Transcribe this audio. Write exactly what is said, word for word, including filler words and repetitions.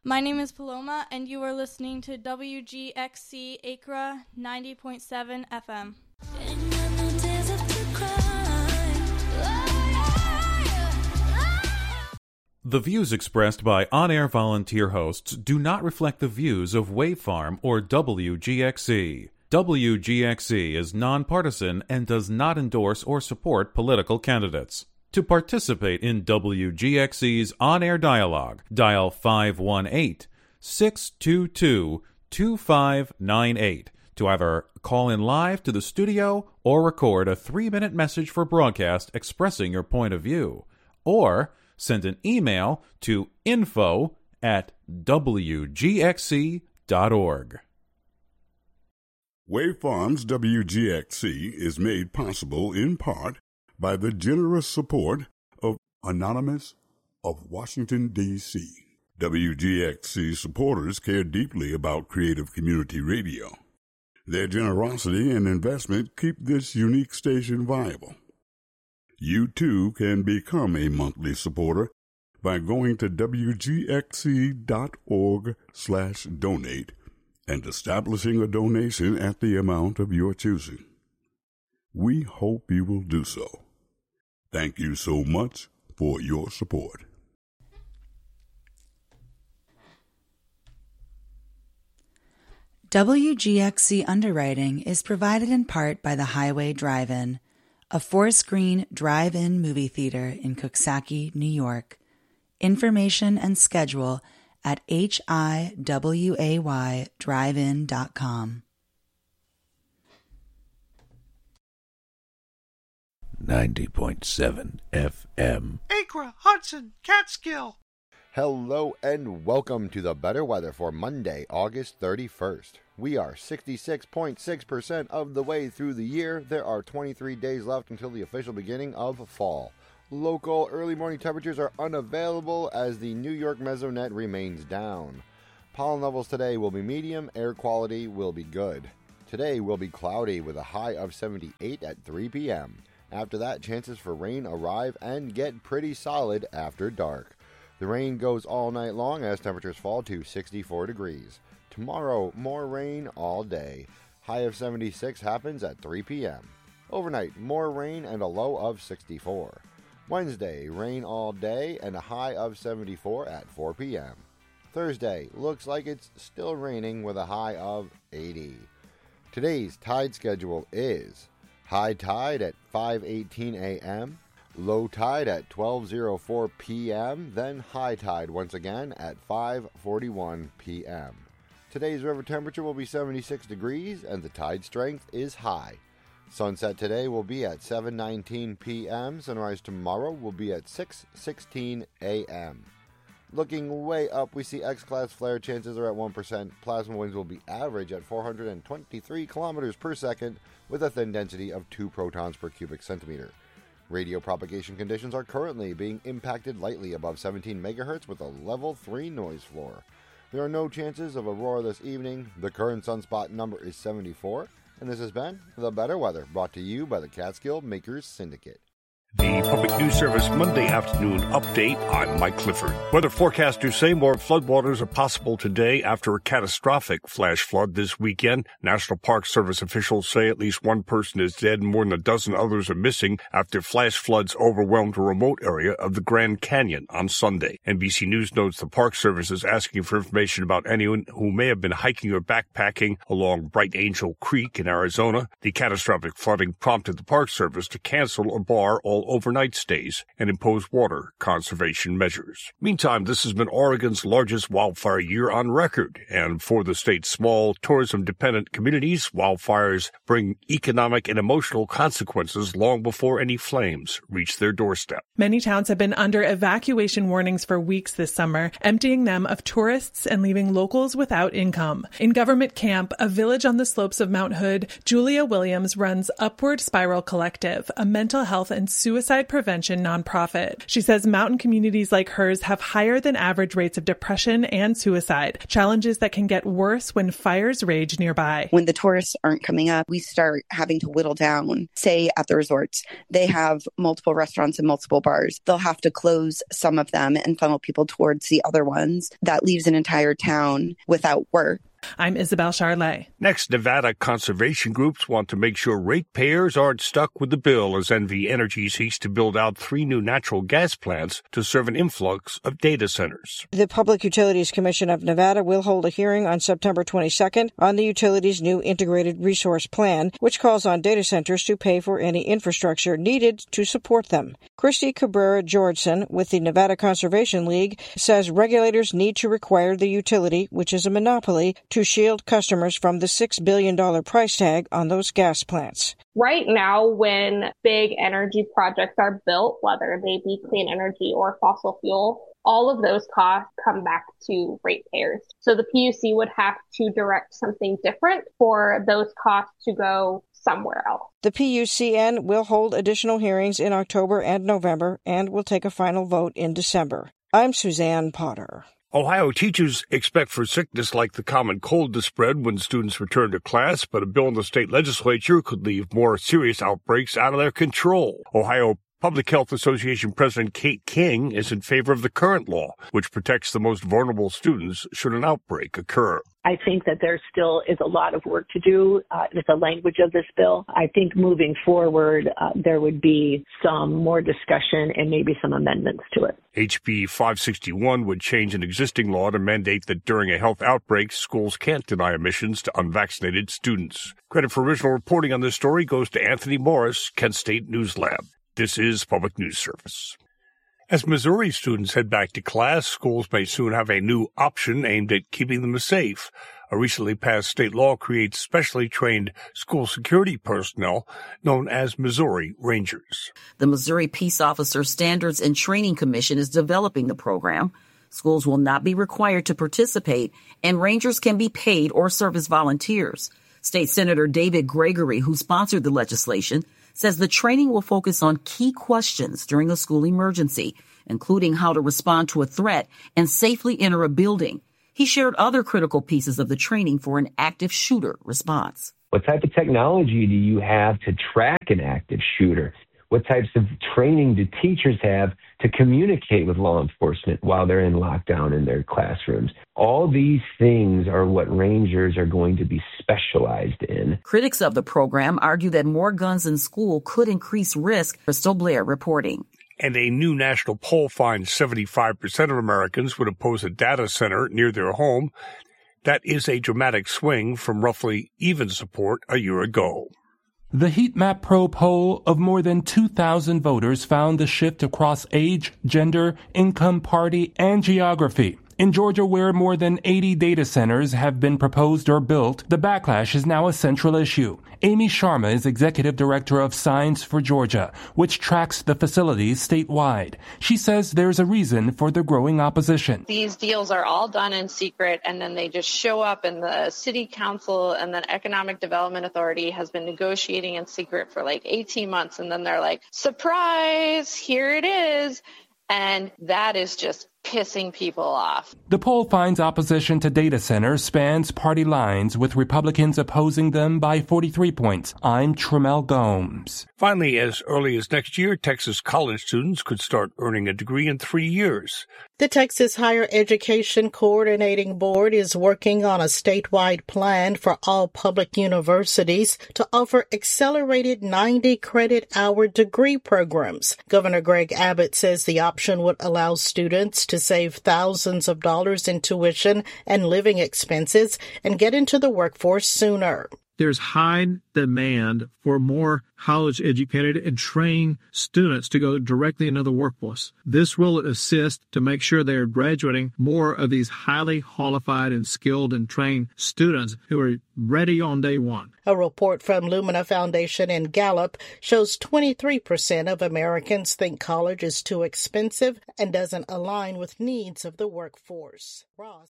My name is Paloma, and you are listening to W G X C Acra ninety point seven F M. The views expressed by on-air volunteer hosts do not reflect the views of Wavefarm or W G X C. W G X C is nonpartisan and does not endorse or support political candidates. To participate in W G X C's on-air dialogue, dial five one eight, six two two, two five nine eight to either call in live to the studio or record a three-minute message for broadcast expressing your point of view, or send an email to info at w g x c dot org. Wavefarm's W G X C is made possible in part by the generous support of Anonymous of Washington, D C W G X C supporters care deeply about creative community radio. Their generosity and investment keep this unique station viable. You, too, can become a monthly supporter by going to w g x c dot org slash donate and establishing a donation at the amount of your choosing. We hope you will do so. Thank you so much for your support. W G X C underwriting is provided in part by the Highway Drive-In, a four-screen drive-in movie theater in Coxsackie, New York. Information and schedule at h i w a y drive in dot com. ninety point seven F M. Acra, Hudson, Catskill. Hello and welcome to the better weather for Monday, August thirty-first. We are sixty-six point six percent of the way through the year. There are twenty-three days left until the official beginning of fall. Local early morning temperatures are unavailable as the New York mesonet remains down. Pollen levels today will be medium, air quality will be good. Today will be cloudy with a high of seventy-eight at three p.m. After that, chances for rain arrive and get pretty solid after dark. The rain goes all night long as temperatures fall to sixty-four degrees. Tomorrow, more rain all day. High of seventy-six happens at three p.m. Overnight, more rain and a low of sixty-four. Wednesday, rain all day and a high of seventy-four at four p.m. Thursday, looks like it's still raining with a high of eighty. Today's tide schedule is high tide at five eighteen a.m., low tide at twelve oh four p.m., then high tide once again at five forty-one p.m. Today's river temperature will be seventy-six degrees and the tide strength is high. Sunset today will be at seven nineteen p.m. Sunrise tomorrow will be at six sixteen a.m. Looking way up, we see X-class flare chances are at one percent. Plasma winds will be average at four hundred twenty-three kilometers per second with a thin density of two protons per cubic centimeter. Radio propagation conditions are currently being impacted lightly above seventeen megahertz with a level three noise floor. There are no chances of aurora this evening. The current sunspot number is seventy-four. And this has been The Better Weather, brought to you by the Catskill Makers Syndicate. The Public News Service Monday afternoon update. I'm Mike Clifford. Weather forecasters say more floodwaters are possible today after a catastrophic flash flood this weekend. National Park Service officials say at least one person is dead and more than a dozen others are missing after flash floods overwhelmed a remote area of the Grand Canyon on Sunday. N B C News notes the Park Service is asking for information about anyone who may have been hiking or backpacking along Bright Angel Creek in Arizona. The catastrophic flooding prompted the Park Service to cancel or bar all overnight stays and impose water conservation measures. Meantime, this has been Oregon's largest wildfire year on record, and for the state's small tourism-dependent communities, wildfires bring economic and emotional consequences long before any flames reach their doorstep. Many towns have been under evacuation warnings for weeks this summer, emptying them of tourists and leaving locals without income. In Government Camp, a village on the slopes of Mount Hood, Julia Williams runs Upward Spiral Collective, a mental health and suicide suicide prevention nonprofit. She says mountain communities like hers have higher than average rates of depression and suicide, challenges that can get worse when fires rage nearby. When the tourists aren't coming up, we start having to whittle down. Say at the resorts, they have multiple restaurants and multiple bars. They'll have to close some of them and funnel people towards the other ones. That leaves an entire town without work. I'm Isabel Charlet. Next, Nevada conservation groups want to make sure ratepayers aren't stuck with the bill as N V Energy seeks to build out three new natural gas plants to serve an influx of data centers. The Public Utilities Commission of Nevada will hold a hearing on September twenty-second on the utility's new integrated resource plan, which calls on data centers to pay for any infrastructure needed to support them. Christy Cabrera Georgeson with the Nevada Conservation League says regulators need to require the utility, which is a monopoly, to shield customers from the six billion dollars price tag on those gas plants. Right now, when big energy projects are built, whether they be clean energy or fossil fuel, all of those costs come back to ratepayers. So the P U C would have to direct something different for those costs to go somewhere else. The P U C N will hold additional hearings in October and November and will take a final vote in December. I'm Suzanne Potter. Ohio teachers expect for sickness like the common cold to spread when students return to class, but a bill in the state legislature could leave more serious outbreaks out of their control. Ohio Public Health Association President Kate King is in favor of the current law, which protects the most vulnerable students should an outbreak occur. I think that there still is a lot of work to do uh, with the language of this bill. I think moving forward, uh, there would be some more discussion and maybe some amendments to it. H B five sixty-one would change an existing law to mandate that during a health outbreak, schools can't deny admissions to unvaccinated students. Credit for original reporting on this story goes to Anthony Morris, Kent State News Lab. This is Public News Service. As Missouri students head back to class, schools may soon have a new option aimed at keeping them safe. A recently passed state law creates specially trained school security personnel known as Missouri Rangers. The Missouri Peace Officer Standards and Training Commission is developing the program. Schools will not be required to participate, and Rangers can be paid or serve as volunteers. State Senator David Gregory, who sponsored the legislation, says the training will focus on key questions during a school emergency, including how to respond to a threat and safely enter a building. He shared other critical pieces of the training for an active shooter response. What type of technology do you have to track an active shooter? What types of training do teachers have to communicate with law enforcement while they're in lockdown in their classrooms? All these things are what Rangers are going to be specialized in. Critics of the program argue that more guns in school could increase risk. Crystal Blair reporting. And a new national poll finds seventy-five percent of Americans would oppose a data center near their home. That is a dramatic swing from roughly even support a year ago. The Heat Map Pro poll of more than two thousand voters found the shift across age, gender, income, party, and geography. In Georgia, where more than eighty data centers have been proposed or built, the backlash is now a central issue. Amy Sharma is executive director of Signs for Georgia, which tracks the facilities statewide. She says there's a reason for the growing opposition. These deals are all done in secret, and then they just show up, and the city council and then Economic Development Authority has been negotiating in secret for like eighteen months, and then they're like, surprise, here it is. And that is just pissing people off. The poll finds opposition to data centers spans party lines, with Republicans opposing them by forty-three points. I'm Tremel Gomes. Finally, as early as next year, Texas college students could start earning a degree in three years. The Texas Higher Education Coordinating Board is working on a statewide plan for all public universities to offer accelerated ninety credit hour degree programs. Governor Greg Abbott says the option would allow students to save thousands of dollars in tuition and living expenses and get into the workforce sooner. There's high demand for more college-educated and trained students to go directly into the workforce. This will assist to make sure they're graduating more of these highly qualified and skilled and trained students who are ready on day one. A report from Lumina Foundation and Gallup shows twenty-three percent of Americans think college is too expensive and doesn't align with needs of the workforce. Ross.